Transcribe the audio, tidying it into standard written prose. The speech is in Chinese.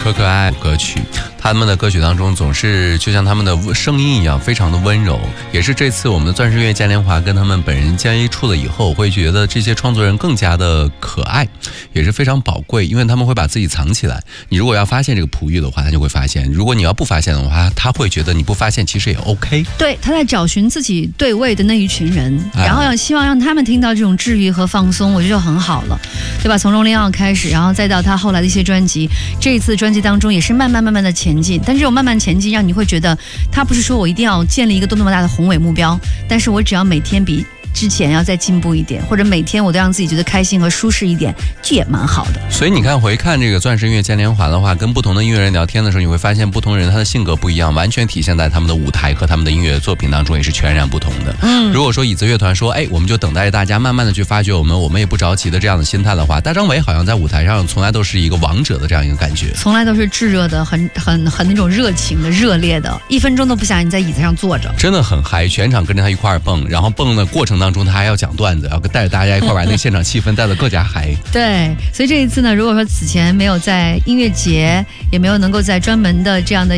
可可爱歌曲，他们的歌曲当中总是就像他们的声音一样非常的温柔，也是这次我们的钻石音乐嘉年华跟他们本人接触了以后，会觉得这些创作人更加的可爱，也是非常宝贵，因为他们会把自己藏起来，你如果要发现这个璞玉的话他就会发现，如果你要不发现的话他会觉得你不发现其实也 OK。 对，他在找寻自己对位的那一群人，然后希望让他们听到这种治愈和放松，我觉得就很好了，对吧？从荣玲奥开始，然后再到他后来的一些专辑，这一次专辑当中也是慢慢的前进，但这种慢慢前进让你会觉得他不是说我一定要建立一个多么大的宏伟目标，但是我只要每天比之前要再进步一点，或者每天我都让自己觉得开心和舒适一点，这也蛮好的。 所以你看回看这个钻石音乐嘉年华的话，跟不同的音乐人聊天的时候，你会发现不同人他的性格不一样，完全体现在他们的舞台和他们的音乐作品当中也是全然不同的。如果说椅子乐团说我们就等待大家慢慢的去发掘我们也不着急的这样的心态的话，大张伟好像在舞台上从来都是一个王者的这样一个感觉， 从来都是炙热的，很那种热情的热烈的，1分钟都不想你在椅子上坐着， 真的很嗨，全场跟着他一块儿蹦，然后蹦的过程当中他还要讲段子，要带着大家一块把那个现场气氛带得更加嗨。 对，所以这一次呢，如果说此前没有在音乐节，也没有能够在专门的这样的